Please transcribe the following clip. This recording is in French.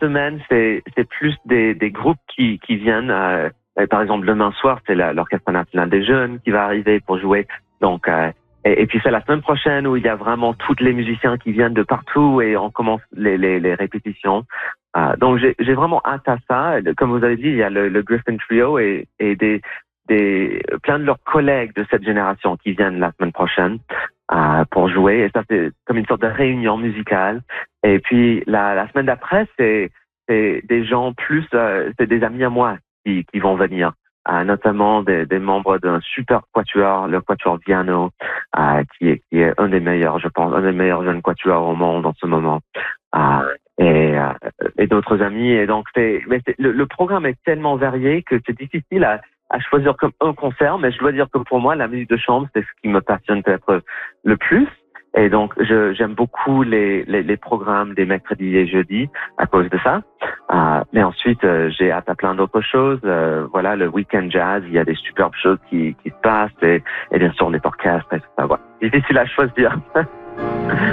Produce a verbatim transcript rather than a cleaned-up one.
semaine, c'est, c'est plus des, des groupes qui, qui viennent. Euh, par exemple, demain soir, c'est la, l'Orchestre national des jeunes qui va arriver pour jouer. Donc, euh, et, et puis c'est la semaine prochaine où il y a vraiment tous les musiciens qui viennent de partout et on commence les, les, les répétitions. Euh, donc, j'ai, j'ai vraiment hâte à ça. Comme vous avez dit, il y a le, le Griffin Trio et, et des, des, plein de leurs collègues de cette génération qui viennent la semaine prochaine. Euh, pour jouer, et ça c'est comme une sorte de réunion musicale. Et puis la, la semaine d'après, c'est, c'est des gens plus, euh, c'est des amis à moi qui, qui vont venir, euh, notamment des, des membres d'un super quatuor, le quatuor Viano, euh, qui est, qui est un des meilleurs, je pense, un des meilleurs jeunes quatuors au monde en ce moment, euh, et, euh, et d'autres amis. Et donc c'est, mais c'est, le, le programme est tellement varié que c'est difficile à à choisir comme un concert, mais je dois dire que pour moi, la musique de chambre, c'est ce qui me passionne peut-être le plus. Et donc, je, j'aime beaucoup les, les, les programmes des mercredis et jeudis à cause de ça. Euh, mais ensuite, euh, j'ai hâte à plein d'autres choses. Euh, voilà, le week-end jazz, il y a des superbes choses qui, qui se passent et, et bien sûr les orchestres et tout ça. Voilà. Difficile à choisir.